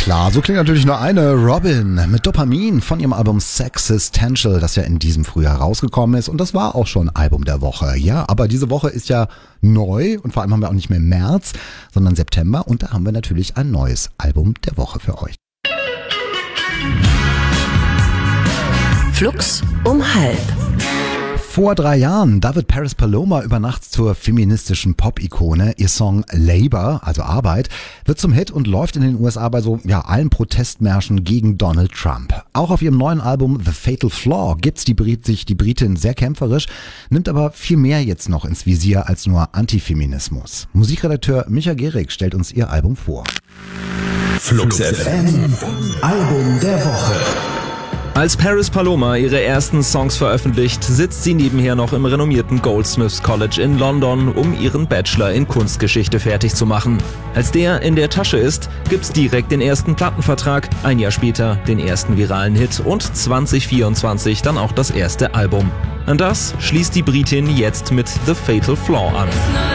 Klar, so klingt natürlich nur eine. Robin mit Dopamin von ihrem Album Sexistential, das ja in diesem Frühjahr rausgekommen ist. Und das war auch schon Album der Woche. Ja, aber diese Woche ist ja neu und vor allem haben wir auch nicht mehr März, sondern September. Und da haben wir natürlich ein neues Album der Woche für euch. Flux um 12:30. Vor 3 Jahren, da wird Paris Paloma über Nacht zur feministischen Pop-Ikone. Ihr Song Labor, also Arbeit, wird zum Hit und läuft in den USA bei allen Protestmärschen gegen Donald Trump. Auch auf ihrem neuen Album The Fatal Flaw gibt sich die Britin sehr kämpferisch, nimmt aber viel mehr jetzt noch ins Visier als nur Antifeminismus. Musikredakteur Micha Gehrig stellt uns ihr Album vor. Flux FM, Album der Woche. Als Paris Paloma ihre ersten Songs veröffentlicht, sitzt sie nebenher noch im renommierten Goldsmiths College in London, um ihren Bachelor in Kunstgeschichte fertig zu machen. Als der in der Tasche ist, gibt's direkt den ersten Plattenvertrag, ein Jahr später den ersten viralen Hit und 2024 dann auch das erste Album. An das schließt die Britin jetzt mit The Fatal Flaw an.